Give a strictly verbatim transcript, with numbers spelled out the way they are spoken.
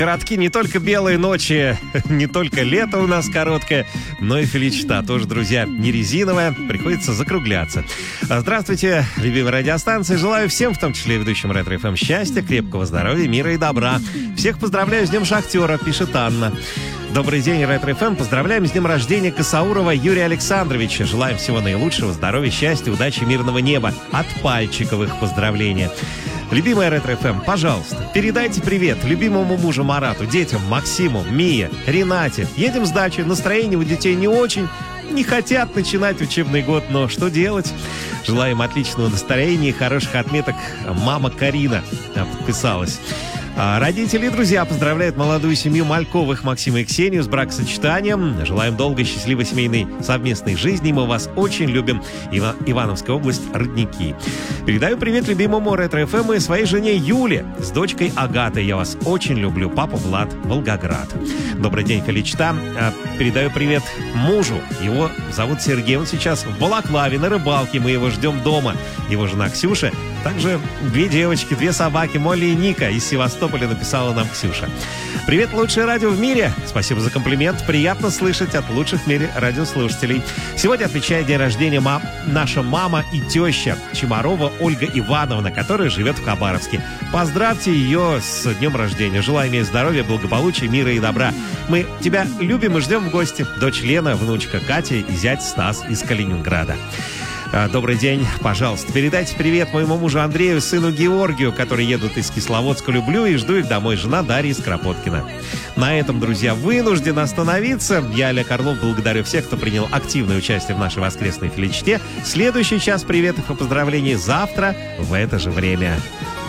Коротки не только белые ночи, не только лето у нас короткое, но и феличита тоже, друзья, не резиновая, приходится закругляться. Здравствуйте, любимые радиостанции. Желаю всем, в том числе и ведущим Ретро-эф эм, счастья, крепкого здоровья, мира и добра. Всех поздравляю с Днем Шахтера, пишет Анна. Добрый день, Ретро-эф эм. Поздравляем с днем рождения Косаурова Юрия Александровича. Желаем всего наилучшего, здоровья, счастья, удачи, мирного неба. От Пальчиковых поздравления. Любимая Ретро-эф эм, пожалуйста, передайте привет любимому мужу Марату, детям Максиму, Мие, Ренате. Едем с дачи, настроение у детей не очень, не хотят начинать учебный год, но что делать? Желаем отличного настроения и хороших отметок. Мама Карина подписалась. Родители и друзья поздравляют молодую семью Мальковых Максима и Ксению с бракосочетанием. Желаем долгой, счастливой семейной совместной жизни. Мы вас очень любим. Ива- Ивановская область, Родники. Передаю привет любимому Ретро-эф эм и своей жене Юле с дочкой Агатой. Я вас очень люблю. Папа Влад, Волгоград. Добрый день, Феличита. Передаю привет мужу. Его зовут Сергей. Он сейчас в Балаклаве на рыбалке. Мы его ждем дома. Его жена Ксюша. Также две девочки, две собаки, Молли и Ника из Севастополя, написала нам Ксюша. Привет, лучшее радио в мире. Спасибо за комплимент. Приятно слышать от лучших в мире радиослушателей. Сегодня отмечает день рождения мам, наша мама и теща Чемарова Ольга Ивановна, которая живет в Хабаровске. Поздравьте ее с днем рождения. Желаем ей здоровья, благополучия, мира и добра. Мы тебя любим и ждем в гости. Дочь Лена, внучка Катя и зять Стас из Калининграда. Добрый день, пожалуйста, передайте привет моему мужу Андрею, сыну Георгию, которые едут из Кисловодска. Люблю и жду их домой. Жена Дарья из Кропоткина. На этом, друзья, вынужден остановиться. Я, Олег Орлов, благодарю всех, кто принял активное участие в нашей воскресной феличите. Следующий час приветов и поздравлений завтра в это же время.